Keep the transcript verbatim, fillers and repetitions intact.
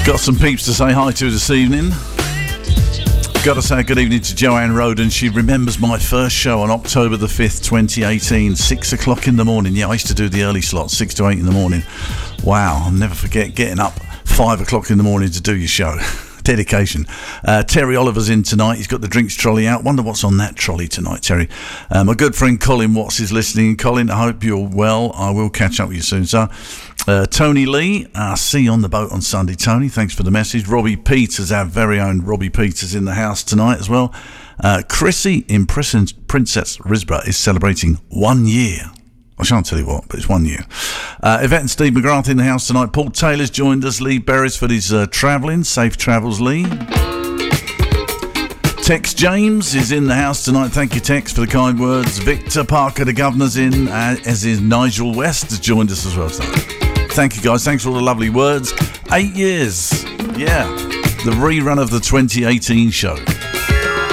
Got some peeps to say hi to this evening. Got to say good evening to Joanne Roden. She remembers my first show on October the fifth, twenty eighteen, six o'clock in the morning. Yeah, I used to do the early slot, six to eight in the morning. Wow, I'll never forget getting up five o'clock in the morning to do your show. Dedication. Uh, Terry Oliver's in tonight. He's got the drinks trolley out. Wonder what's on that trolley tonight, Terry. Uh, my good friend Colin Watts is listening. Colin, I hope you're well. I will catch up with you soon, sir. Uh, Tony Lee, uh, see you on the boat on Sunday, Tony. Thanks for the message. Robbie Peters, our very own Robbie Peters, in the house tonight as well. Uh, Chrissy in Princess Risborough is celebrating one year. I shan't tell you what, but it's one year. Uh, Yvette and Steve McGrath in the house tonight. Paul Taylor's joined us. Lee Beresford is uh, travelling. Safe travels, Lee. Tex James is in the house tonight. Thank you, Tex, for the kind words. Victor Parker, the governor's in, uh, as is Nigel West, has joined us as well tonight. Thank you, guys. Thanks for all the lovely words. Eight years. Yeah. The rerun of the twenty eighteen show.